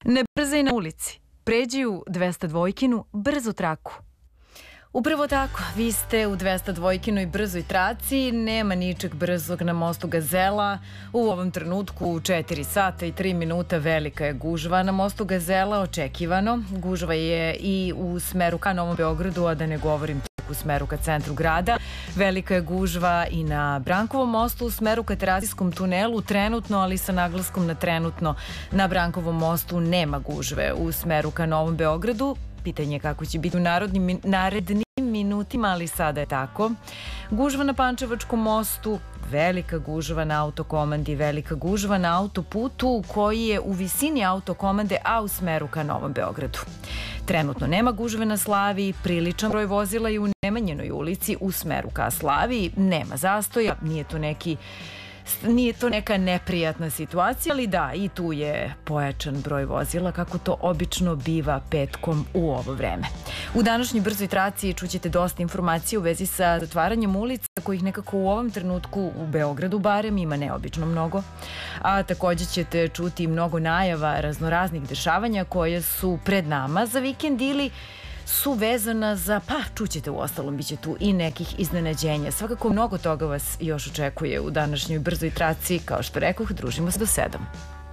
Ne brzaj na ulici, pređi u 202-kinu brzu traku. Upravo tako, vi ste u 202-kinoj brzoj traci, nema ničeg brzog na mostu Gazela. U ovom trenutku u 4 sata i 3 minuta velika je gužva na mostu Gazela, očekivano. Gužva je i u smeru ka Novom Beogradu, a da ne govorim u smeru ka centru grada. Velika je gužva i na Brankovom mostu u smeru ka Terazijskom tunelu, trenutno, ali sa naglaskom na trenutno. Na Brankovom mostu nema gužve u smeru ka Novom Beogradu. Pitanje je kako će biti u narednim minutima, ali sada je tako. Gužva na Pančevačkom mostu, velika gužva na autokomandi, velika gužva na autoputu koji je u visini autokomande, a u smeru ka Novom Beogradu. Trenutno nema gužve na Slaviji, priličan broj vozila i u Nemanjinoj ulici u smeru ka Slaviji, nema zastoja, nije to neka neprijatna situacija, ali da, i tu je pojačan broj vozila, kako to obično biva petkom u ovo vreme. U današnjoj brzoj traci čućete dosta informacija u vezi sa zatvaranjem ulica, kojih nekako u ovom trenutku u Beogradu barem ima neobično mnogo. A takođe ćete čuti mnogo najava raznoraznih dešavanja koje su pred nama za vikend ili su vezana za, čućete u ostalom, bit će tu i nekih iznenađenja. Svakako mnogo toga vas još očekuje u današnjoj brzoj traci. Kao što rekoh, družimo se do 7.